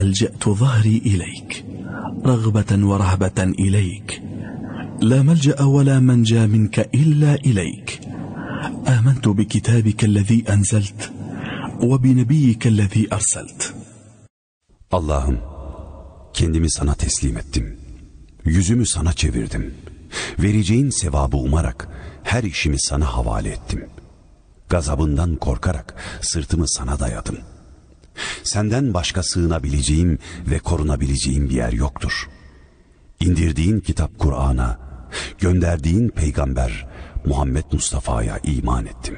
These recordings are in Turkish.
ألجأت ظهري إليك رغبة ورهبة إليك لا ملجأ ولا منجى منك إلا إليك آمنت بكتابك الذي أنزلت وبنبيك الذي أرسلت. Allah'ım, kendimi sana teslim ettim. Yüzümü sana çevirdim. Vereceğin sevabı umarak her işimi sana havale ettim. Gazabından korkarak sırtımı sana dayadım. Senden başka sığınabileceğim ve korunabileceğim bir yer yoktur. İndirdiğin kitap Kur'an'a, gönderdiğin peygamber Muhammed Mustafa'ya iman ettim.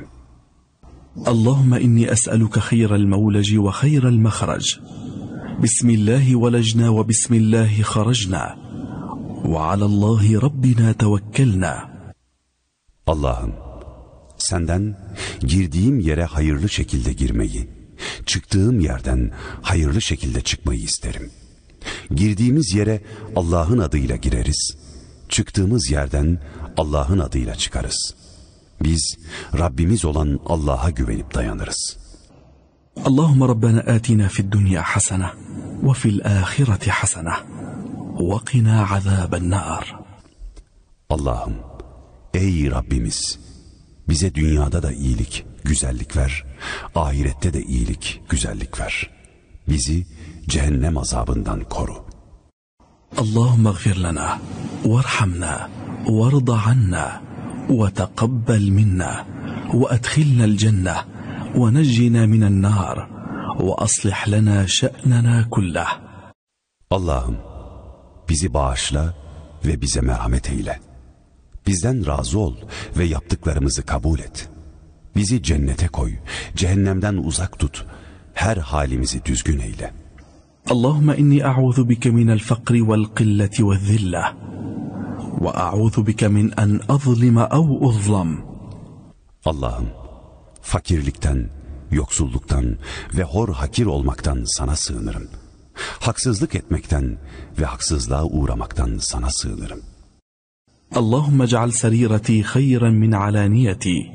Allahümme inni es'aluka hayral mevleci ve hayral mehrac. Bismillahi velecna ve bismillahi haracna. Ve alallahi Rabbina tevekkelna. Allah'ım, senden girdiğim yere hayırlı şekilde girmeyi, çıktığım yerden hayırlı şekilde çıkmayı isterim. Girdiğimiz yere Allah'ın adıyla gireriz, çıktığımız yerden Allah'ın adıyla çıkarız. Biz Rabbimiz olan Allah'a güvenip dayanırız. Allahümme Rabbena atina fid dünya hasene ve fil ahireti hasene ve qina azaben nar. Allah'ım, ey Rabbimiz, bize dünyada da iyilik, güzellik ver, ahirette de iyilik, güzellik ver. Bizi cehennem azabından koru. Allahümme gfir lana, varhamna, varda anna, ve teqabbel minna, ve edkhilna'l cenneh, ve neccina minen nar, ve aslih lana şe'nena kullah. Allah'ım, bizi bağışla ve bize merhamet eyle. Bizden razı ol ve yaptıklarımızı kabul et. Bizi cennete koy, cehennemden uzak tut, her halimizi düzgün eyle. Allahümme inni a'udhu bike minel fakri vel qilleti vel zillah ve a'udhu bike min en azlime ev uzlam. Allah'ım, fakirlikten, yoksulluktan ve hor hakir olmaktan sana sığınırım. Haksızlık etmekten ve haksızlığa uğramaktan sana sığınırım. Allahümme ceal serireti hayran min alaniyeti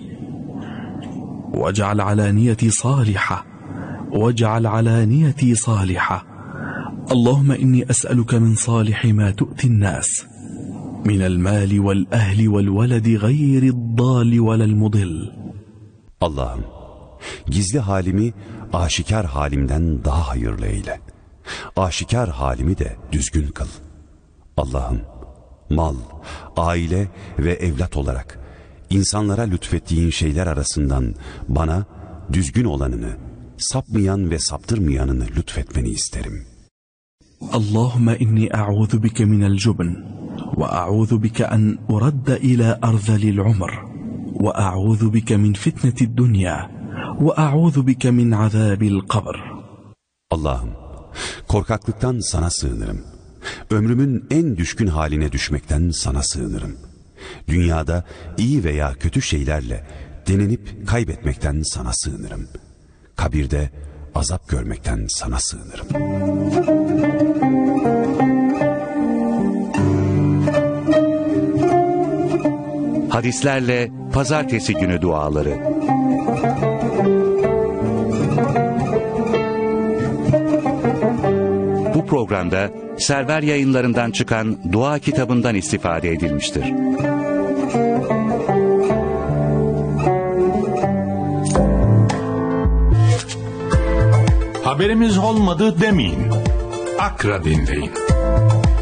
ve ceal alaniyeti saliha ve ceal alaniyeti saliha. Allahümme inni es'aluke min salihi ma tu'tin nas minel mali vel ehli vel veledi gayri ddali velel mudil. Allah'ım, gizli halimi aşikar halimden daha hayırlı eyle. Aşikar halimi de düzgün kıl. Allah'ım, mal, aile ve evlat olarak insanlara lütfettiğin şeyler arasından bana düzgün olanını, sapmayan ve saptırmayanını lütfetmeni isterim. Allahümme inni a'udhu bike minel cubn ve a'udhu bike en uradda ila arzalil umr ve a'udhu bike min fitnetid dünya ve a'udhu bike min azabil kabr. Allah'ım, korkaklıktan sana sığınırım. Ömrümün en düşkün haline düşmekten sana sığınırım. Dünyada iyi veya kötü şeylerle denenip kaybetmekten sana sığınırım. Kabirde azap görmekten sana sığınırım. Hadislerle Pazartesi günü duaları. Bu programda Server Yayınları'ndan çıkan dua kitabından istifade edilmiştir. Haberimiz olmadı demeyin. Akra dinleyin.